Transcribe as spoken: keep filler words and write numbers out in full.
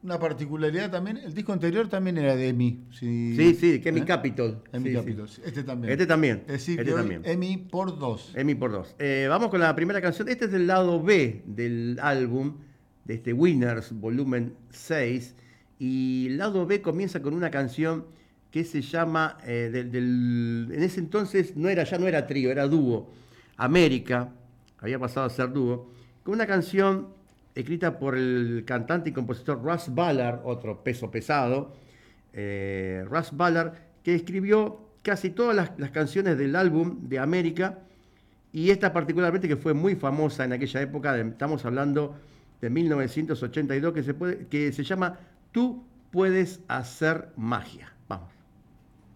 una particularidad también, el disco anterior también era de EMI. Si, Sí, sí, que EMI ¿eh? Capitol. EMI Sí, Capitol. sí. Este también. Este también. Es decir, Este que hoy también. EMI por dos. EMI por dos. Eh, vamos con la primera canción. Este es el lado B del álbum, de este Winners, volumen seis. Y el lado B comienza con una canción que se llama, eh, del, del- en ese entonces no era, ya no era trío, era dúo. América, había pasado a ser dúo, con una canción escrita por el cantante y compositor Russ Ballard, otro peso pesado. eh, Russ Ballard, que escribió casi todas las, las canciones del álbum de América, y esta particularmente que fue muy famosa en aquella época, de- estamos hablando de mil novecientos ochenta y dos, que se, puede, que se llama Tú puedes hacer magia.